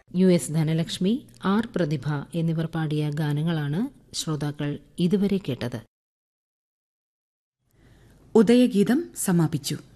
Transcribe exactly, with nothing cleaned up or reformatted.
U S Dhanlaxmi, R പ്രതിഭ എന്നിവർ പാടിയ ഗാനങ്ങളാണ് ശ്രോതാക്കൾ ഇതുവരെ കേട്ടത്. ഉദയഗീതം സമാപിച്ചു.